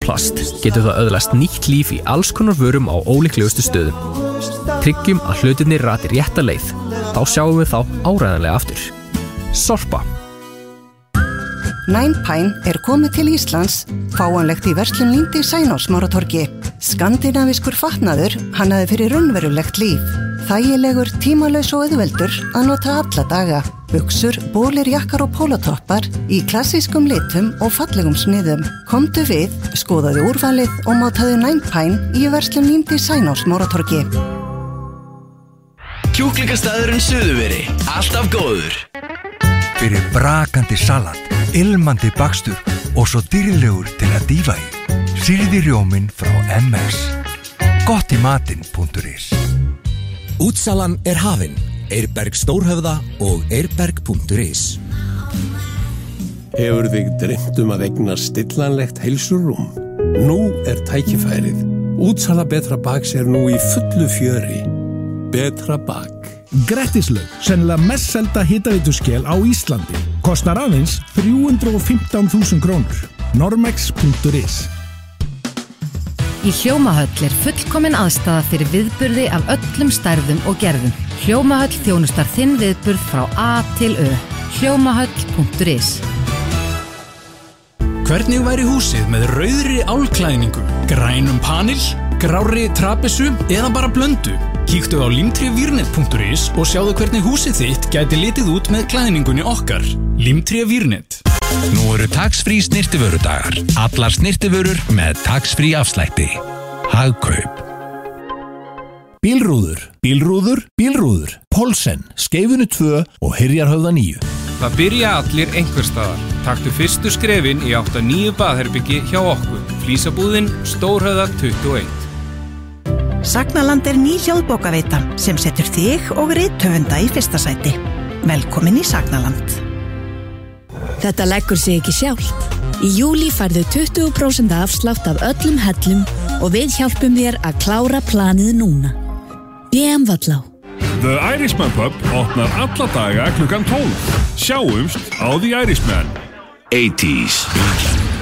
plast getur það öðlast nýtt líf í alls konar vörum á ólíklegustu stöðum. Tryggjum að hlutirnir rati rétta leið. Þá sjáum við þá áreiðanlega aftur. Sorpa. Nine Pine komið til Íslands, fáanlegt í verslun Líndi Sæn á Smáratorgi. Skandinavískur fatnaður hannaði fyrir raunverulegt líf. Þægilegur, tímalaus og auðveldur að nota alla daga. Buxur, bólir, jakkar og pólatoppar í klassískum litum og fallegum sniðum. Komdu við, skoðaðu úrvalið og mátaðu Nine Pine í verslun Líndi Sæn á Smáratorgi. Kjúklingastæðurinn Suðurveri, alltaf góður. Fyrir brakandi salat, ilmandi bakstur og svo dýrlegur til að dýfa í. Sýrði rjóminn frá MS. Gott í matinn.is. Útsalan hafin. Eirberg Stórhöfða og eirberg.is. Hefur þig dreymt að eignast stillanlegt heilsurúm? Nú tækifærið. Útsala Betra Baks nú í fullu fjöri. Betra Bak. Grettislaug, sennilega mest selda hitaveituskel á Íslandi. Kostar aðeins 315.000 krónur. Normex.is. Í Hljómahöll fullkomin aðstaða fyrir viðburði af öllum stærðum og gerðum. Hljómahöll þjónustar þinn viðburð frá A til Ö. Hljómahöll.is. Hvernig væri húsið með rauðri álklæðningu, grænum panil, grárri trapessu eða bara blöndu? Kíktu á limtrévirnet.is og sjáðu hvernig húsið þitt gæti litið út með klæðningunni okkar. Limtrévirnet. Nú tax-free snyrtivörudagar. Allar snyrtivörur með tax-free afslætti. Hagkaup. Bílrúður. Poulsen, Skeifunu 2 og Hyrjarhöfða 9. Það byrja allir einhvers staðar. Taktu fyrstu skrefin í 8-9 baðherbyggi hjá okkur. Flísabúðin, Stórhöfða 21. Sagnaland ný hljóðbókaveita sem setur þig og rithöfunda í fyrsta sæti. Velkomin í Sagnaland. Þetta leggur sig ekki sjálft. Í júlí færðu 20% afslátt af öllum hellum og við hjálpum þér að klára planið núna. BM Vallá. The Irishman Pub opnar alla daga klukkan 12. Sjáumst á The Irishman. 80s.